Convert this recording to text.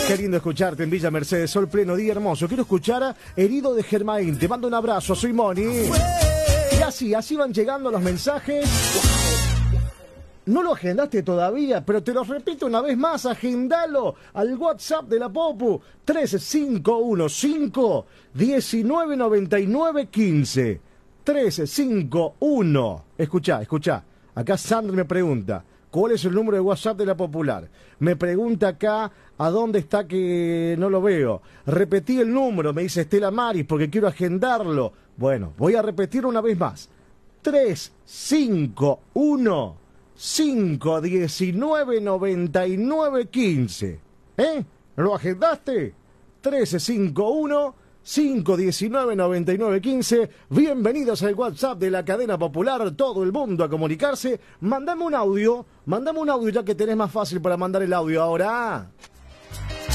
Qué lindo escucharte en Villa Mercedes, sol pleno, día hermoso. Quiero escuchar a Herido de Germain. Te mando un abrazo, soy Moni. Y así van llegando los mensajes. No lo agendaste todavía, pero te lo repito una vez más, agendalo al WhatsApp de la Popu, 3515-199915. 351. Escuchá. Acá Sandra me pregunta, ¿cuál es el número de WhatsApp de la Popular? Me pregunta acá, ¿a dónde está que no lo veo? Repetí el número, me dice Estela Maris, porque quiero agendarlo. Bueno, voy a repetirlo una vez más. 351-519-9915. ¿Lo agendaste? 351-519-9915. Bienvenidos al WhatsApp de la cadena Popular, todo el mundo a comunicarse. Mandame un audio ya que tenés más fácil para mandar el audio ahora.